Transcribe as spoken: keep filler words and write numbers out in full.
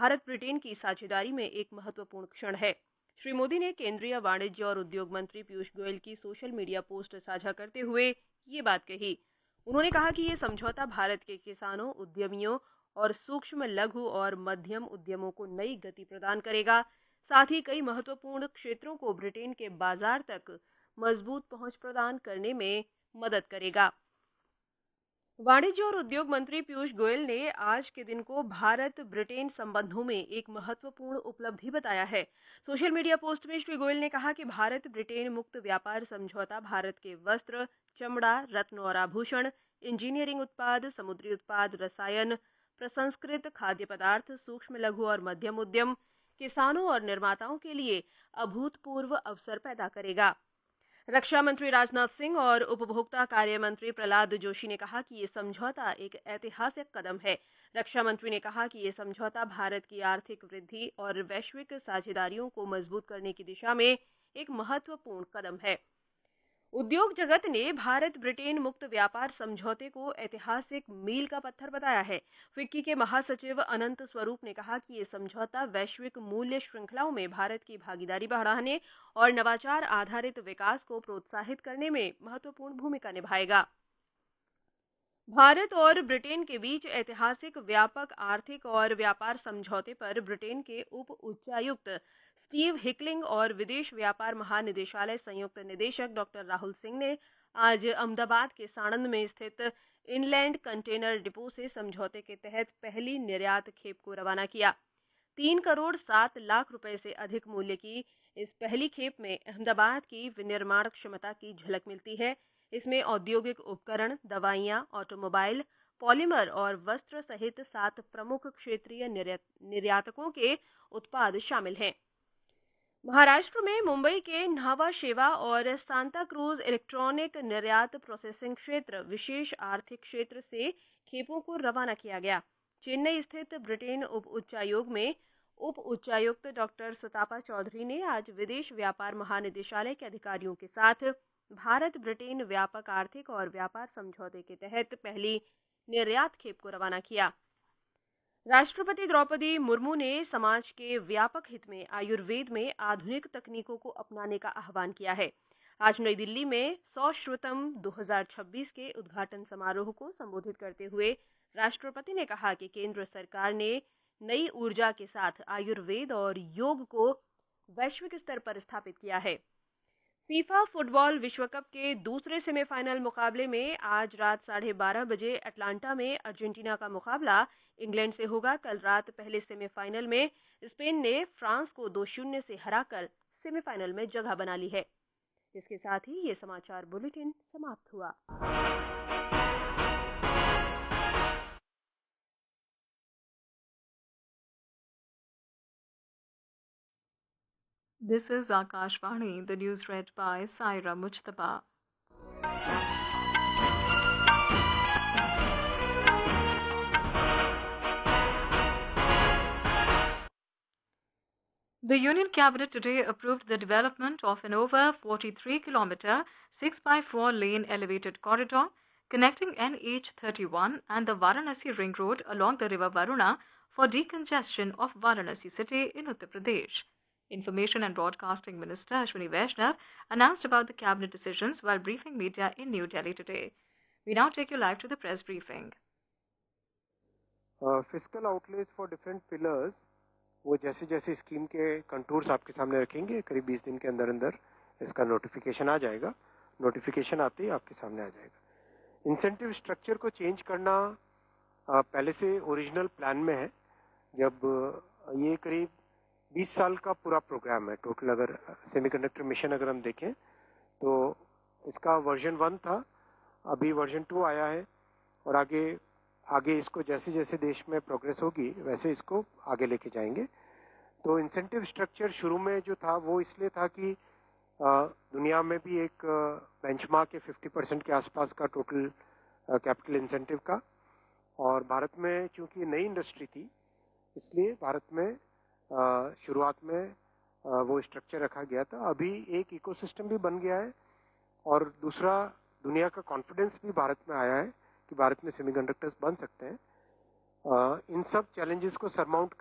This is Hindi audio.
भारत ब्रिटेन की साझेदारी में एक महत्वपूर्ण क्षण है। श्री मोदी ने केंद्रीय वाणिज्य और उद्योग मंत्री पीयूष गोयल की सोशल मीडिया पोस्ट साझा करते हुए ये बात कही। उन्होंने कहा कि ये समझौता भारत के किसानों, उद्यमियों और सूक्ष्म, लघु और मध्यम उद्यमों को नई गति प्रदान करेगा। साथ ही कई महत्वपूर्ण क्षेत्रों को ब्रिटेन के बाजार तक मजबूत पहुंच प्रदान करने में मदद करेगा। वाणिज्य और उद्योग मंत्री पीयूष गोयल ने आज के दिन को भारत ब्रिटेन संबंधों में एक महत्वपूर्ण उपलब्धि बताया है। सोशल मीडिया पोस्ट में श्री गोयल ने कहा कि भारत ब्रिटेन मुक्त व्यापार समझौता भारत के वस्त्र, चमड़ा, रत्न और आभूषण, इंजीनियरिंग उत्पाद, समुद्री उत्पाद, रसायन, प्रसंस्कृत खाद्य पदार्थ, सूक्ष्म, लघु और मध्यम उद्यम, किसानों और निर्माताओं के लिए अभूतपूर्व अवसर पैदा करेगा। रक्षा मंत्री राजनाथ सिंह और उपभोक्ता कार्य मंत्री प्रहलाद जोशी ने कहा कि ये समझौता एक ऐतिहासिक कदम है। रक्षा मंत्री ने कहा कि ये समझौता भारत की आर्थिक वृद्धि और वैश्विक साझेदारियों को मजबूत करने की दिशा में एक महत्वपूर्ण कदम है। उद्योग जगत ने भारत ब्रिटेन मुक्त व्यापार समझौते को ऐतिहासिक मील का पत्थर बताया है। फिक्की के महासचिव अनंत स्वरूप ने कहा कि ये समझौता वैश्विक मूल्य श्रृंखलाओं में भारत की भागीदारी बढ़ाने और नवाचार आधारित विकास को प्रोत्साहित करने में महत्वपूर्ण भूमिका निभाएगा। भारत और ब्रिटेन के बीच ऐतिहासिक व्यापक आर्थिक और व्यापार समझौते पर ब्रिटेन के उप उच्चायुक्त स्टीव हिकलिंग और विदेश व्यापार महानिदेशालय संयुक्त निदेशक डॉक्टर राहुल सिंह ने आज अहमदाबाद के साणंद में स्थित इनलैंड कंटेनर डिपो से समझौते के तहत पहली निर्यात खेप को रवाना किया। तीन करोड़ सात लाख रुपए से अधिक मूल्य की इस पहली खेप में अहमदाबाद की विनिर्माण क्षमता की झलक मिलती है। इसमें औद्योगिक उपकरण, दवाइयां, ऑटोमोबाइल, पॉलीमर और वस्त्र सहित सात प्रमुख क्षेत्रीय निर्यातकों के उत्पाद शामिल हैं। महाराष्ट्र में मुंबई के न्हावा शेवा और सांता क्रूज इलेक्ट्रॉनिक निर्यात प्रोसेसिंग क्षेत्र विशेष आर्थिक क्षेत्र से खेपों को रवाना किया गया। चेन्नई स्थित ब्रिटेन उप उच्चायोग में उप उच्चायुक्त डॉक्टर सुतापा चौधरी ने आज विदेश व्यापार महानिदेशालय के अधिकारियों के साथ भारत ब्रिटेन व्यापक आर्थिक और व्यापार समझौते के तहत पहली निर्यात खेप को रवाना किया। राष्ट्रपति द्रौपदी मुर्मू ने समाज के व्यापक हित में आयुर्वेद में आधुनिक तकनीकों को अपनाने का आह्वान किया है। आज नई दिल्ली में सौश्रुतम दो हज़ार छब्बीस के उद्घाटन समारोह को संबोधित करते हुए राष्ट्रपति ने कहा कि केंद्र सरकार ने नई ऊर्जा के साथ आयुर्वेद और योग को वैश्विक स्तर पर स्थापित किया है। फीफा फुटबॉल विश्व कप के दूसरे सेमीफाइनल मुकाबले में आज रात साढ़े बारह बजे अटलांटा में अर्जेंटीना का मुकाबला इंग्लैंड से होगा। कल रात पहले सेमीफाइनल में स्पेन ने फ्रांस को दो शून्य से हराकर सेमीफाइनल में जगह बना ली है। इसके साथ ही ये समाचार बुलेटिन समाप्त हुआ। This is Akashvani, the news read by Saira Mujtaba. The Union Cabinet today approved the development of an over forty-three kilometer six by four lane elevated corridor connecting N H thirty-one and the Varanasi Ring Road along the river Varuna for decongestion of Varanasi city in Uttar Pradesh. Information and Broadcasting Minister Ashwini Vaishnav announced about the cabinet decisions while briefing media in New Delhi today. We now take you live to the press briefing. Uh, fiscal outlays for different pillars, वो जैसे जैसे स्कीम के कंटूर्स आपके सामने रखेंगे, करीब बीस दिन के अंदर अंदर इसका नोटिफिकेशन आ जाएगा। नोटिफिकेशन आते ही आपके सामने आ जाएगा। इंसेंटिव स्ट्रक्चर को चेंज करना पहले से ओरिजिनल प्लान में है। जब ये करीब बीस साल का पूरा प्रोग्राम है टोटल, अगर सेमीकंडक्टर मिशन अगर हम देखें तो इसका वर्जन वन था, अभी वर्जन टू आया है और आगे आगे इसको जैसे जैसे देश में प्रोग्रेस होगी वैसे इसको आगे लेके जाएंगे। तो इंसेंटिव स्ट्रक्चर शुरू में जो था वो इसलिए था कि आ, दुनिया में भी एक बेंचमार्क है फिफ्टी परसेंट के आसपास का टोटल कैपिटल इंसेंटिव का, और भारत में चूंकि नई इंडस्ट्री थी इसलिए भारत में शुरुआत में आ, वो स्ट्रक्चर रखा गया था। अभी एक इकोसिस्टम भी बन गया है और दूसरा दुनिया का कॉन्फिडेंस भी भारत में आया है कि भारत में सेमीकंडक्टर्स बन सकते हैं। इन सब चैलेंजेस को सरमाउंट